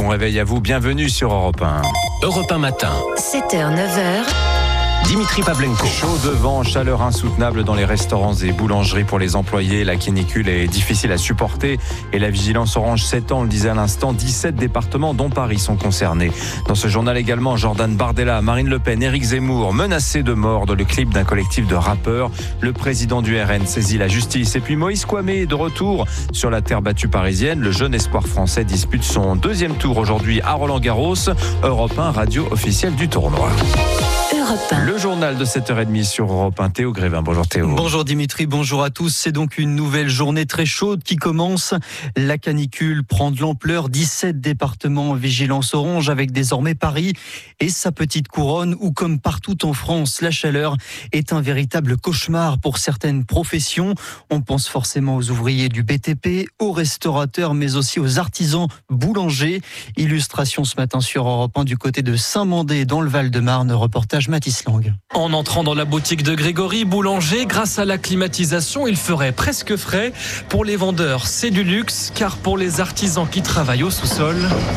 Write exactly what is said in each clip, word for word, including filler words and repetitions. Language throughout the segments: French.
bon réveil à vous, bienvenue sur Europe un. Europe un matin. sept heures neuf heures. Dimitri Pavlenko. Chaud de vent, chaleur insoutenable dans les restaurants et boulangeries pour les employés. La canicule est difficile à supporter et la vigilance orange s'étend, on le disait à l'instant. dix-sept départements dont Paris sont concernés. Dans ce journal également, Jordan Bardella, Marine Le Pen, Éric Zemmour menacés de mort dans le clip d'un collectif de rappeurs. Le président du R N saisit la justice. Et puis Moïse Kouamé de retour sur la terre battue parisienne. Le jeune espoir français dispute son deuxième tour aujourd'hui à Roland-Garros. Europe un, radio officielle du tournoi. Le journal de sept heures trente sur Europe un. Théo Grévin. Bonjour Théo. Bonjour Dimitri, bonjour à tous. C'est donc une nouvelle journée très chaude qui commence. La canicule prend de l'ampleur. dix-sept départements en vigilance orange avec désormais Paris et sa petite couronne où, comme partout en France, la chaleur est un véritable cauchemar pour certaines professions. On pense forcément aux ouvriers du B T P, aux restaurateurs, mais aussi aux artisans boulangers. Illustration ce matin sur Europe un du côté de Saint-Mandé dans le Val-de-Marne. Reportage Mathis Lang. En entrant dans la boutique de Grégory, boulanger, grâce à la climatisation, il ferait presque frais. Pour les vendeurs, c'est du luxe, car pour les artisans qui travaillent au sous-sol,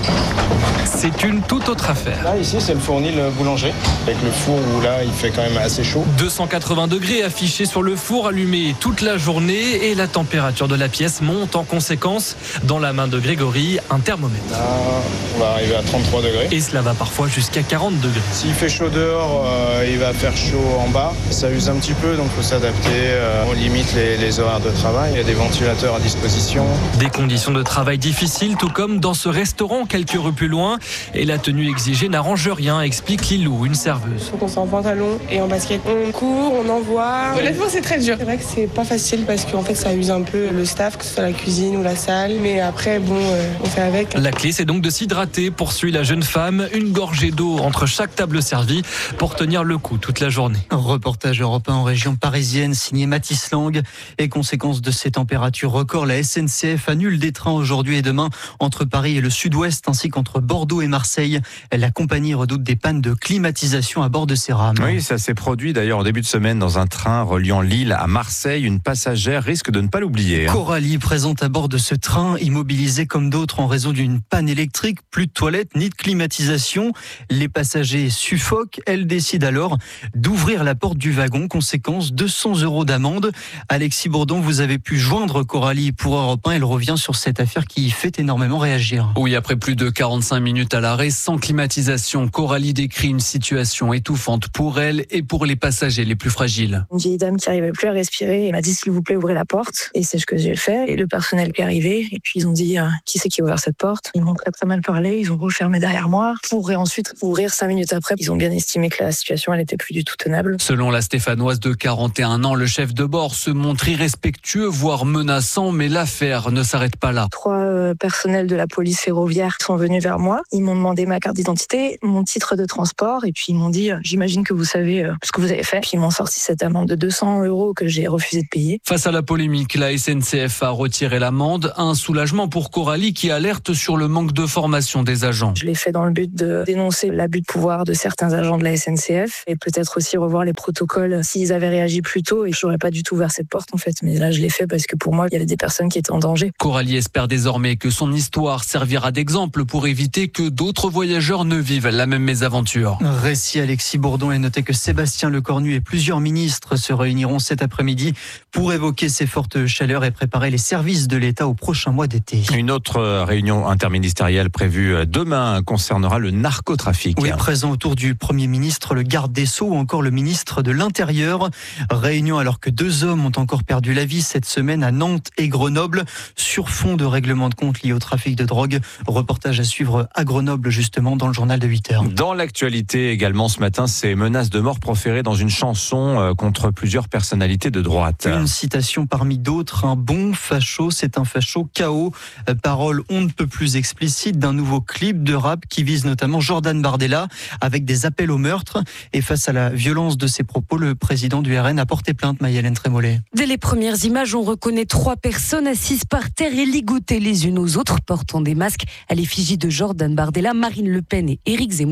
c'est une toute autre affaire. Là, ici, c'est le fournil boulanger, avec le four où là, il fait quand même assez chaud. deux cent quatre-vingts degrés affichés sur le four, allumé toute la journée, et la température de la pièce monte en conséquence. Dans la main de Grégory, un thermomètre. Là, on va arriver à trente-trois degrés. Et cela va parfois jusqu'à quarante degrés. S'il fait chaud dehors, euh, il va faire chaud en bas. Ça use un petit peu, donc il faut s'adapter. Euh, on limite les, les horaires de travail. Il y a des ventilateurs à disposition. Des conditions de travail difficiles, tout comme dans ce restaurant quelques rues plus loin. Et la tenue exigée n'arrange rien, explique Lilou, une serveuse. Il faut qu'on soit en pantalon et en basket. On court, on envoie. Honnêtement, c'est très dur. C'est vrai que c'est pas facile parce qu'en fait, ça use un peu le staff, que ce soit la cuisine ou la salle. Mais après, bon, euh, on fait avec. La clé, c'est donc de s'hydrater, poursuit la jeune femme. Une gorgée d'eau entre chaque table servie pour tenir le coup toute la journée. Reportage Europe un en région parisienne, signé Mathis Lang. Et conséquence de ces températures records, la S N C F annule des trains aujourd'hui et demain entre Paris et le sud-ouest, ainsi qu'entre Bordeaux et Marseille. La compagnie redoute des pannes de climatisation à bord de ses rames. Oui, ça s'est produit d'ailleurs en début de semaine dans un train reliant Lille à Marseille. Une passagère risque de ne pas l'oublier. Hein. Coralie, présente à bord de ce train, immobilisée comme d'autres en raison d'une panne électrique, plus de toilettes ni de climatisation. Les passagers suffoquent. Elle décide alors d'ouvrir la porte du wagon. Conséquence, deux cents euros d'amende. Alexis Bourdon, vous avez pu joindre Coralie pour Europe un. Elle revient sur cette affaire qui fait énormément réagir. Oui, après plus de quarante-cinq minutes à l'arrêt, sans climatisation, Coralie décrit une situation étouffante pour elle et pour les passagers les plus fragiles. Une vieille dame qui n'arrivait plus à respirer, elle m'a dit s'il vous plaît ouvrez la porte, et c'est ce que j'ai fait. Et le personnel qui est arrivé, et puis ils ont dit euh, qui c'est qui a ouvert cette porte. Ils m'ont très très mal parlé, ils ont refermé derrière moi pour ensuite ouvrir cinq minutes après. Ils ont bien estimé que la situation elle était plus du tout tenable. Selon la Stéphanoise de quarante et un ans, le chef de bord se montre irrespectueux, voire menaçant, mais l'affaire ne s'arrête pas là. Trois euh, personnels de la police ferroviaire sont venus vers moi. Ils m'ont demandé ma carte d'identité, mon titre de transport, et puis ils m'ont dit euh, j'imagine que vous savez euh, ce que vous avez fait. Puis ils m'ont sorti cette amende de deux cents euros que j'ai refusé de payer. Face à la polémique, la S N C F a retiré l'amende. Un soulagement pour Coralie qui alerte sur le manque de formation des agents. Je l'ai fait dans le but de dénoncer l'abus de pouvoir de certains agents de la S N C F et peut-être aussi revoir les protocoles s'ils avaient réagi plus tôt. Et je n'aurais pas du tout ouvert cette porte en fait. Mais là, je l'ai fait parce que pour moi, il y avait des personnes qui étaient en danger. Coralie espère désormais que son histoire servira d'exemple pour éviter que d'autres voyageurs ne vivent la même mésaventure. Récit Alexis Bourdon, et notez que Sébastien Lecornu et plusieurs ministres se réuniront cet après-midi pour évoquer ces fortes chaleurs et préparer les services de l'État au prochain mois d'été. Une autre réunion interministérielle prévue demain concernera le narcotrafic. Oui, présent autour du Premier ministre, le garde des Sceaux ou encore le ministre de l'Intérieur. Réunion alors que deux hommes ont encore perdu la vie cette semaine à Nantes et Grenoble sur fond de règlement de compte lié au trafic de drogue. Reportage à suivre à Grenoble justement dans le journal de huit heures. Dans l'actualité également ce matin, ces menaces de mort proférées dans une chanson contre plusieurs personnalités de droite. Une citation parmi d'autres, un bon facho, c'est un facho K O. Parole on ne peut plus explicite d'un nouveau clip de rap qui vise notamment Jordan Bardella avec des appels au meurtre. Et face à la violence de ses propos, le président du R N a porté plainte, Maï-Hélène Trémollet. Dès les premières images, on reconnaît trois personnes assises par terre et ligotées les unes aux autres, portant des masques à l'effigie de Jordan Bardella, Marine Le Pen et Éric Zemmour.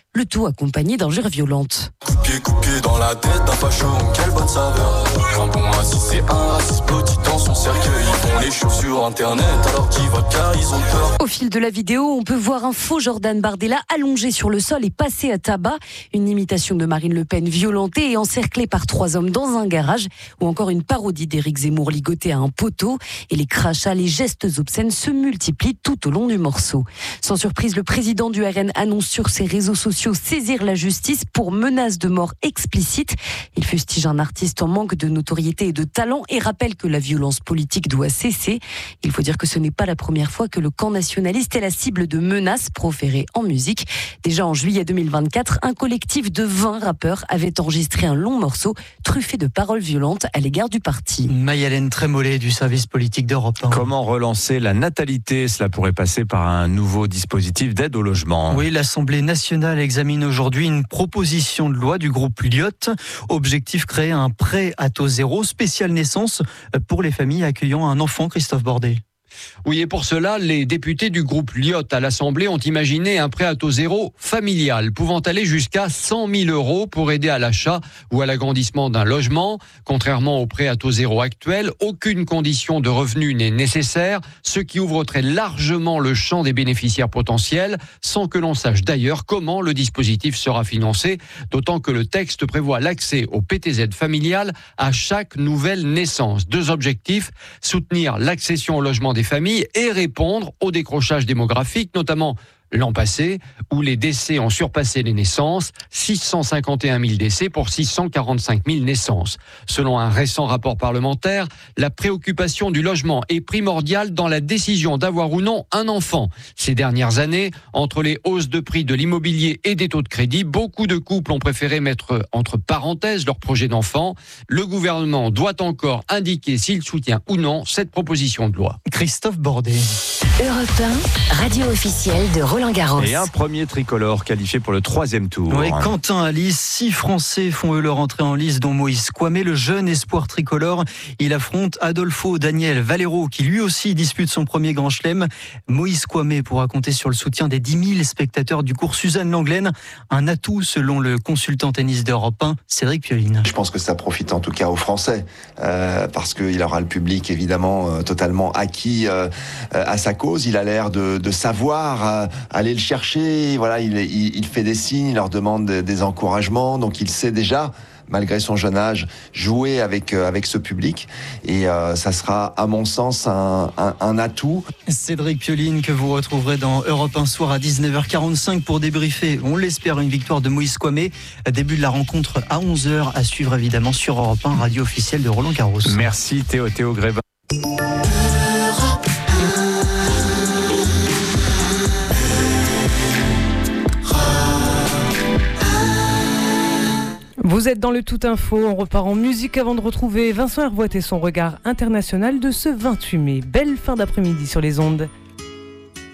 le tout accompagné d'injures violentes. Coupé, coupé dans la tête, ta facho, quelle bonne saveur. Un bon assis, c'est un raciste petit dans son cercueil. Ils font les choses sur internet alors qu'ils votent car ils ont peur. Au fil de la vidéo, on peut voir un faux Jordan Bardella allongé sur le sol et passé à tabac. Une imitation de Marine Le Pen violentée et encerclée par trois hommes dans un garage. Ou encore une parodie d'Éric Zemmour ligotée à un poteau. Et les crachats, les gestes obscènes se multiplient tout au long du morceau. Sans surprise, le président du R N annonce sur ses réseaux sociaux saisir la justice pour menace de mort explicite. Il fustige un artiste en manque de notoriété et de talent et rappelle que la violence politique doit cesser. Il faut dire que ce n'est pas la première fois que le camp nationaliste est la cible de menaces proférées en musique. Déjà en juillet deux mille vingt-quatre, un collectif de vingt rappeurs avait enregistré un long morceau truffé de paroles violentes à l'égard du parti. Maï-Hélène Trémollet du service politique d'Europe un. Comment relancer la natalité? Cela pourrait passer par un nouveau dispositif d'aide au logement. Oui, l'Assemblée nationale examine aujourd'hui une proposition de loi du groupe Lyotte. Objectif, créer un prêt à taux zéro spécial naissance pour les familles accueillant un enfant. Christophe Bordet. Oui, et pour cela, les députés du groupe Lyotte à l'Assemblée ont imaginé un prêt à taux zéro familial, pouvant aller jusqu'à cent mille euros pour aider à l'achat ou à l'agrandissement d'un logement. Contrairement au prêt à taux zéro actuel, aucune condition de revenu n'est nécessaire, ce qui ouvre très largement le champ des bénéficiaires potentiels, sans que l'on sache d'ailleurs comment le dispositif sera financé, d'autant que le texte prévoit l'accès au P T Z familial à chaque nouvelle naissance. Deux objectifs, soutenir l'accession au logement des familles et répondre au décrochage démographique, notamment l'an passé, où les décès ont surpassé les naissances, six cent cinquante et un mille décès pour six cent quarante-cinq mille naissances. Selon un récent rapport parlementaire, la préoccupation du logement est primordiale dans la décision d'avoir ou non un enfant. Ces dernières années, entre les hausses de prix de l'immobilier et des taux de crédit, beaucoup de couples ont préféré mettre entre parenthèses leur projet d'enfant. Le gouvernement doit encore indiquer s'il soutient ou non cette proposition de loi. Christophe Bordet. Europe un, radio officielle de Roland Garros. Et un premier tricolore qualifié pour le troisième tour. Oui, Quentin Alice, six Français font eux leur entrée en lice, dont Moïse Kouamé, le jeune espoir tricolore. Il affronte Adolfo Daniel Valero, qui lui aussi dispute son premier grand chelem. Moïse Kouamé pourra compter sur le soutien des dix mille spectateurs du cours Suzanne Langlaine. Un atout selon le consultant tennis d'Europe un, Cédric Pioline. Je pense que ça profite en tout cas aux Français, euh, parce qu'il aura le public évidemment euh, totalement acquis euh, à sa cause. Il a l'air de, de savoir euh, aller le chercher. Voilà, il, il, il fait des signes, il leur demande des, des encouragements. Donc il sait déjà, malgré son jeune âge, jouer avec euh, avec ce public. Et euh, ça sera, à mon sens, un, un, un atout. Cédric Pioline, que vous retrouverez dans Europe un soir à dix-neuf heures quarante-cinq pour débriefer, on l'espère, une victoire de Moïse Kouamé. Début de la rencontre à onze heures, à suivre évidemment sur Europe un, radio officielle de Roland Garros. Merci Théo, Théo Grévin. Vous êtes dans le Tout Info, on repart en musique avant de retrouver Vincent Hervouet et son regard international de ce vingt-huit mai. Belle fin d'après-midi sur les ondes.